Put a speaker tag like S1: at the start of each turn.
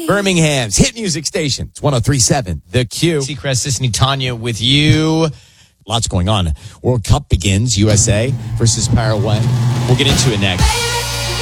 S1: Birmingham's hit music station. It's 103.7 The Q.
S2: Seacrest, Sisney, Tanya with you.
S1: Lots going on. World Cup begins. USA versus Paraguay. We'll get into it next.